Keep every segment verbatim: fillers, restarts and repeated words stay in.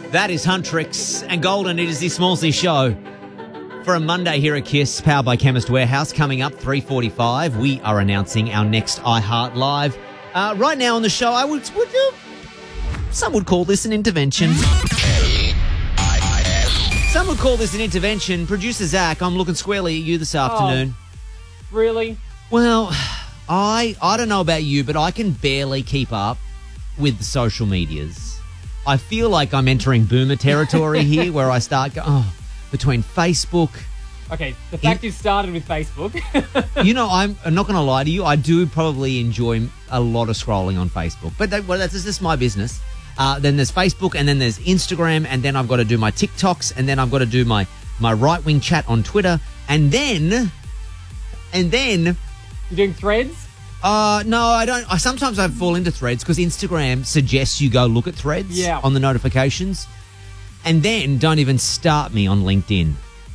That is Huntrix and Golden. It is the Smallsy Show for a Monday here at Kiss, powered by Chemist Warehouse. Coming up, three forty-five, we are announcing our next iHeart Live. Uh, right now on the show, I would, would uh, some would call this an intervention. Some would call this an intervention. Producer Zach, I'm looking squarely at you this afternoon. Oh, really? Well, I I don't know about you, but I can barely keep up with the social medias. I feel like I'm entering boomer territory here, where I start going, oh, between Facebook. Okay, the fact you started with Facebook. You know, I'm, I'm not going to lie to you. I do probably enjoy a lot of scrolling on Facebook, but that, well, that's just my business. Uh, then there's Facebook, and then there's Instagram, and then I've got to do my TikToks, and then I've got to do my, my right-wing chat on Twitter, and then, and then... You're doing Threads? Uh, no, I don't. I Sometimes I fall into Threads because Instagram suggests you go look at Threads yeah. on the notifications, and then don't even start me on LinkedIn.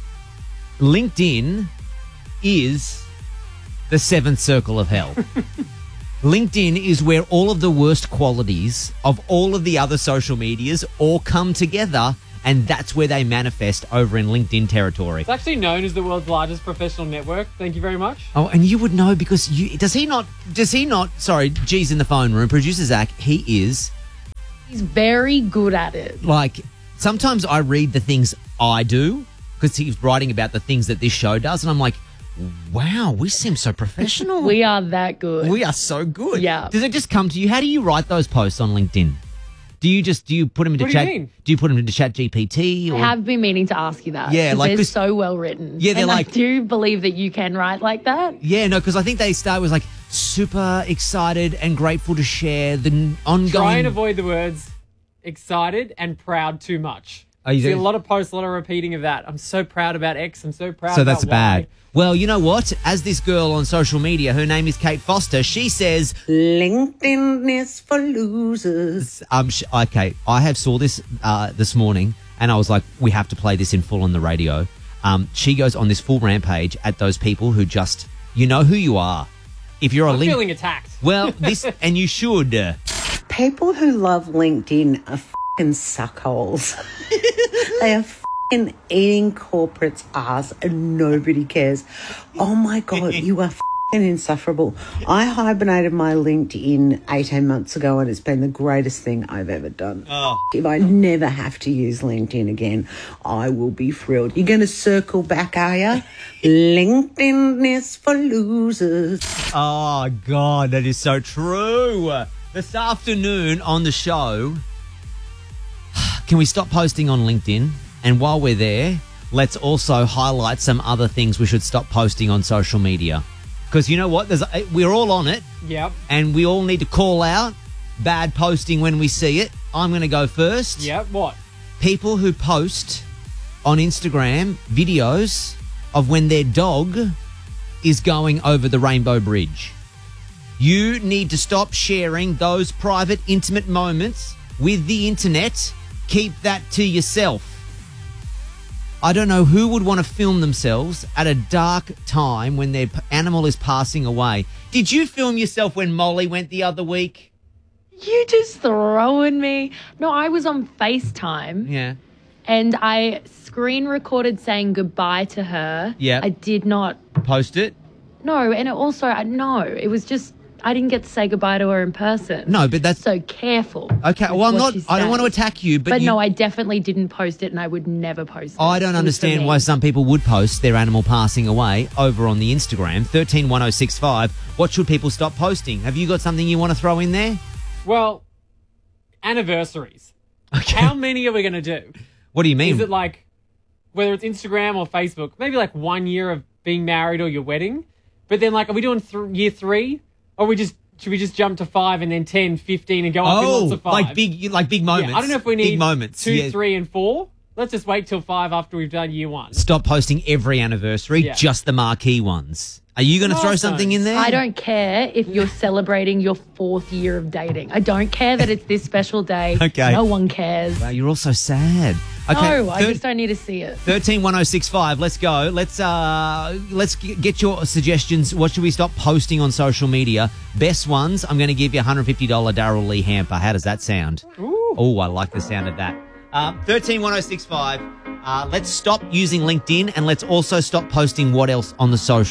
LinkedIn is the seventh circle of hell. LinkedIn is where all of the worst qualities of all of the other social medias all come together, and that's where they manifest over in LinkedIn territory. It's actually known as the world's largest professional network. Thank you very much. Oh, and you would know because you does he not? Does he not? Sorry, G's in the phone room. Producer Zach, he is. He's very good at it. Like, sometimes I read the things I do because he's writing about the things that this show does, and I'm like, wow, we seem so professional. We are that good. We are so good. Yeah. Does it just come to you? How do you write those posts on LinkedIn? Do you just do you put them into What do you chat? mean? Do you put them into Chat G P T? Or? I have been meaning to ask you that. Yeah, 'cause like, they're 'cause- so well written. Yeah, they're and like- I do believe that you can write like that. Yeah, no, because I think they start with like super excited and grateful to share the n- ongoing. Try and avoid the words excited and proud too much. Are you See doing- a lot of posts, a lot of repeating of that. I'm so proud about X. I'm so proud So about that's Y. bad. Well, you know what? As this girl on social media, her name is Kate Foster. She says, LinkedIn is for losers. um, sh- okay, I have saw this uh, this morning, and I was like, we have to play this in full on the radio. Um, she goes on this full rampage at those people who just, you know who you are. If you're a I'm link, feeling attacked. well, this, and you should. People who love LinkedIn are f***ing suckholes. They are f***ing eating corporate's ass and nobody cares. Oh my God, you are f***ing insufferable. I hibernated my LinkedIn eighteen months ago and it's been the greatest thing I've ever done. Oh. If I never have to use LinkedIn again, I will be thrilled. You're going to circle back, are you? LinkedIn is for losers. Oh, God, that is so true. This afternoon on the show, can we stop posting on LinkedIn? And while we're there, let's also highlight some other things we should stop posting on social media. Because you know what? There's, we're all on it, Yep. and we all need to call out bad posting when we see it. I'm going to go first. Yep. What? People who post on Instagram videos of when their dog is going over the Rainbow Bridge. You need to stop sharing those private, intimate moments with the internet. Keep that to yourself. I don't know who would want to film themselves at a dark time when their p- animal is passing away. Did you film yourself when Molly went the other week? You just throwing me. No, I was on FaceTime Yeah. and I screen recorded saying goodbye to her. Yeah. I did not. Post it? No, and it also, I no, it was just, I didn't get to say goodbye to her in person. No, but that's... So careful. Okay, with well, I'm what not... you I don't say. want to attack you, but, But you, no, I definitely didn't post it and I would never post it. I don't It was for understand me. why some people would post their animal passing away over on the Instagram. one three one oh six five. What should people stop posting? Have you got something you want to throw in there? Well, anniversaries. Okay. How many are we going to do? What do you mean? Is it like, whether it's Instagram or Facebook, maybe like one year of being married or your wedding? But then, like, are we doing th- year three? Or we just should we just jump to five and then ten, fifteen and go up in oh, lots of five? like big, like big moments. Yeah, I don't know if we need big moments. two, Yeah. three, and four. Let's just wait till five after we've done year one. Stop posting every anniversary, Yeah. just the marquee ones. Are you going to throw Milestones. something in there? I don't care if you're celebrating your fourth year of dating. I don't care that it's this special day. Okay. No one cares. Wow, you're all so sad. Okay, no, I thir- just don't need to see it. thirteen one oh six five. Let's go. Let's uh let's g- get your suggestions. What should we stop posting on social media? Best ones. I'm going to give you a one hundred fifty dollars Daryl Lee hamper. How does that sound? Ooh. Oh, I like the sound of that. Uh, thirteen one oh six five. Uh, let's stop using LinkedIn and let's also stop posting what else on the social.